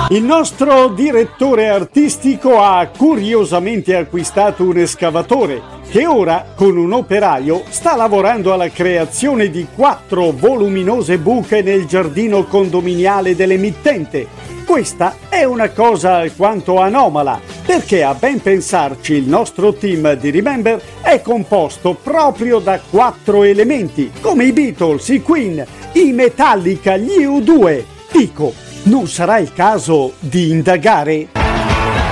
Il nostro direttore artistico ha curiosamente acquistato un escavatore che ora, con un operaio, sta lavorando alla creazione di 4 voluminose buche nel giardino condominiale dell'emittente. Questa è una cosa alquanto anomala, perché a ben pensarci il nostro team di Remember è composto proprio da 4 elementi, come i Beatles, i Queen, i Metallica, gli U2. Dico, non sarà il caso di indagare?